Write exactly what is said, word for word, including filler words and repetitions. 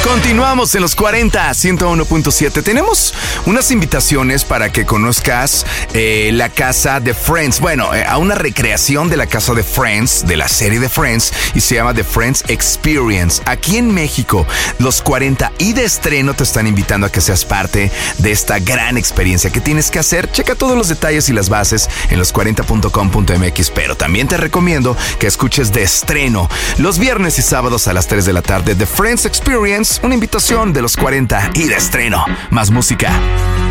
Continuamos en los cuarenta, ciento uno punto siete. Tenemos unas invitaciones para que conozcas eh, la casa de Friends. Bueno, eh, a una recreación de la casa de Friends, de la serie de Friends, y se llama The Friends Experience. Aquí en México, los cuarenta y de estreno te están invitando a que seas parte de esta gran experiencia. ¿Qué tienes que hacer? Checa todos los detalles y las bases en los cuarenta punto com punto m x, pero también te recomiendo que escuches de estreno los viernes y sábados a las tres de la tarde The Friends Experience, una invitación de los cuarenta y de estreno. Más música.